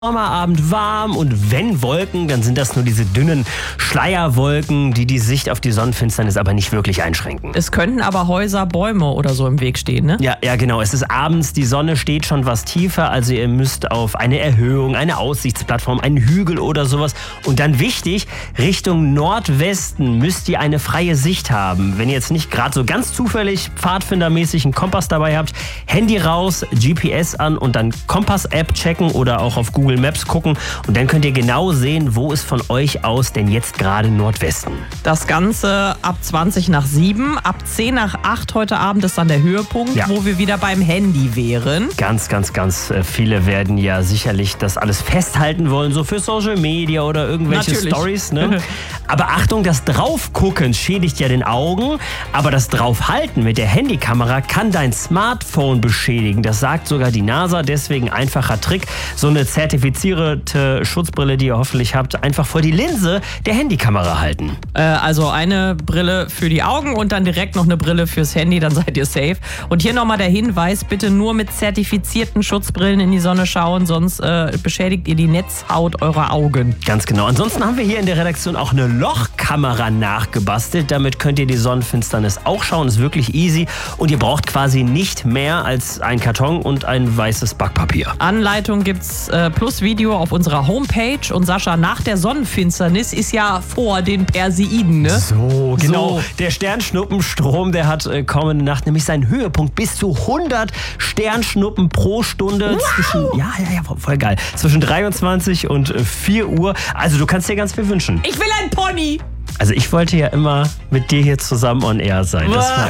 Sommerabend warm und wenn Wolken, dann sind das nur diese dünnen Schleierwolken, die die Sicht auf die Sonnenfinsternis aber nicht wirklich einschränken. Es könnten aber Häuser, Bäume oder so im Weg stehen, ne? Ja, genau. Es ist abends, die Sonne steht schon was tiefer, also ihr müsst auf eine Erhöhung, eine Aussichtsplattform, einen Hügel oder sowas. Und dann wichtig, Richtung Nordwesten müsst ihr eine freie Sicht haben. Wenn ihr jetzt nicht gerade so ganz zufällig pfadfindermäßig einen Kompass dabei habt, Handy raus, GPS an und dann Kompass-App checken oder auch auf Google Maps gucken und dann könnt ihr genau sehen, wo ist von euch aus denn jetzt gerade Nordwesten. Das Ganze ab 20 nach 7, ab 10 nach 8 heute Abend ist dann der Höhepunkt, wo wir wieder beim Handy wären. Ganz viele werden ja sicherlich das alles festhalten wollen, so für Social Media oder irgendwelche Stories. Ne? Aber Achtung, das Draufgucken schädigt ja den Augen, aber das Draufhalten mit der Handykamera kann dein Smartphone beschädigen. Das sagt sogar die NASA, deswegen einfacher Trick, so eine zertifizierte Schutzbrille, die ihr hoffentlich habt, einfach vor die Linse der Handykamera halten. Also eine Brille für die Augen und dann direkt noch eine Brille fürs Handy, dann seid ihr safe. Und hier nochmal der Hinweis, bitte nur mit zertifizierten Schutzbrillen in die Sonne schauen, sonst beschädigt ihr die Netzhaut eurer Augen. Ganz genau. Ansonsten haben wir hier in der Redaktion auch eine Lochkamera nachgebastelt. Damit könnt ihr die Sonnenfinsternis auch schauen. Ist wirklich easy und ihr braucht quasi nicht mehr als ein Karton und ein weißes Backpapier. Anleitung gibt's plus Video auf unserer Homepage. Und Sascha, nach der Sonnenfinsternis ist ja vor den Perseiden, ne? So, genau. So. Der Sternschnuppenstrom, der hat kommende Nacht nämlich seinen Höhepunkt. Bis zu 100 Sternschnuppen pro Stunde. Wow. Voll geil. Zwischen 23 und 4 Uhr. Also du kannst dir ganz viel wünschen. Ich will ein Pony! Also ich wollte ja immer mit dir hier zusammen on air sein. Das war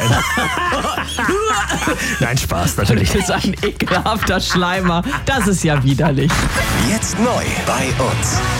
Nein, Spaß, natürlich. Du bist ein ekelhafter Schleimer. Das ist ja widerlich. Jetzt neu bei uns.